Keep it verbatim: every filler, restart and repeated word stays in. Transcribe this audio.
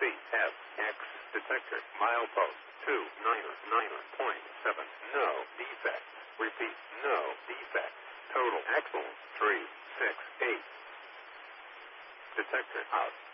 C F X detector milepost two nine nine point seven. No defect. Repeat, no defect. Total axle three six eight. Detector out.